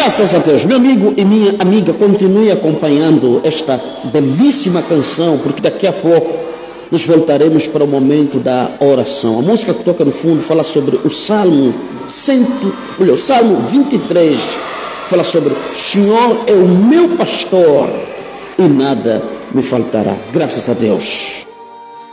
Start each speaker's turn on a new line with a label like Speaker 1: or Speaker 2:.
Speaker 1: Graças a Deus, meu amigo e minha amiga, continue acompanhando esta belíssima canção, porque daqui a pouco nos voltaremos para o momento da oração. A música que toca no fundo fala sobre o Salmo 23, fala sobre o Senhor é o meu pastor e nada me faltará. Graças a Deus.